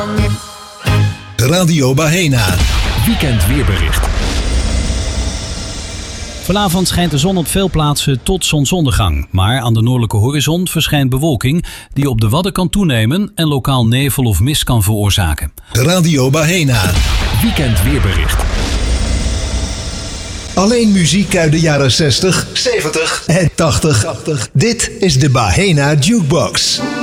Radio Bahena. Weekend weerbericht. Vanavond schijnt de zon op veel plaatsen tot zonsondergang. Maar aan de noordelijke horizon verschijnt bewolking die op de Wadden kan toenemen en lokaal nevel of mist kan veroorzaken. Radio Bahena. Weekend weerbericht. Alleen muziek uit de jaren 60, 70 en 80. Dit is de Bahena Jukebox.